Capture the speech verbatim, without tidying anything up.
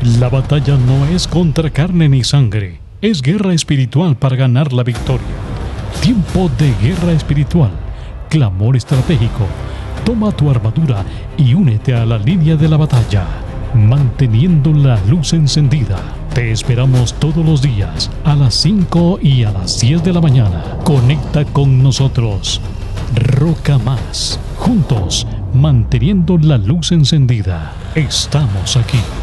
La batalla no es contra carne ni sangre, es guerra espiritual para ganar la victoria. Tiempo de guerra espiritual, clamor estratégico. Toma tu armadura y únete a la línea de la batalla, manteniendo la luz encendida. Te esperamos todos los días a las cinco y a las diez de la mañana. Conecta con nosotros. Roca Más. Juntos, manteniendo la luz encendida. Estamos aquí.